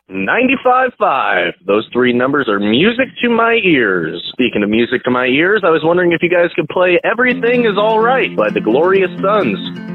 95.5. Those three numbers are music to my ears. Speaking of music to my ears, I was wondering if you guys could play Everything Is All Right by the Glorious Sons.